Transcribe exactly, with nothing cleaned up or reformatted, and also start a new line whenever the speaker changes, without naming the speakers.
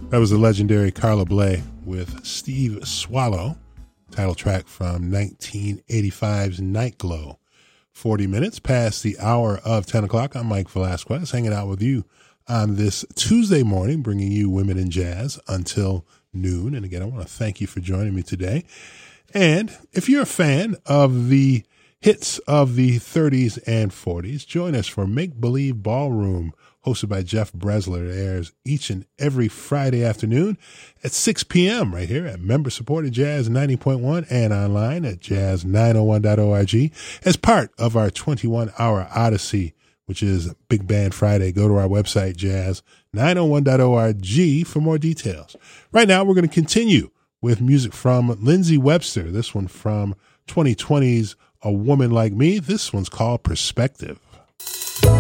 That was the legendary Carla Bley with Steve Swallow, title track from nineteen eighty-five's Night Glow. forty minutes past the hour of ten o'clock. I'm Mike Velasquez, hanging out with you on this Tuesday morning, bringing you Women in Jazz until noon. And again, I want to thank you for joining me today. And if you're a fan of the hits of the thirties and forties, join us for Make Believe Ballroom, hosted by Jeff Bresler. It airs each and every Friday afternoon at six p.m. right here at member-supported Jazz ninety point one and online at jazz nine oh one dot org as part of our twenty-one hour Odyssey, which is Big Band Friday. Go to our website, jazz nine oh one dot org, for more details. Right now, we're going to continue with music from Lindsey Webster. This one from twenty twenty's A Woman Like Me. This one's called Perspective.